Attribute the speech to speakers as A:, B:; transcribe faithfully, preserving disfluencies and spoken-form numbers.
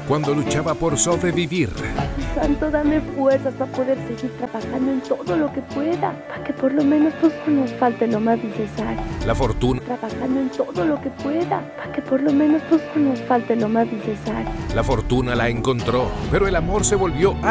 A: cuando luchaba por sobrevivir.
B: Santo, dame fuerzas para poder seguir trabajando en todo lo que pueda, para que por lo menos pues no nos falte lo más necesario.
A: La fortuna.
B: Trabajando en todo lo que pueda, para que por lo menos pues no nos falte lo más necesario.
A: La fortuna la encontró, pero el amor se volvió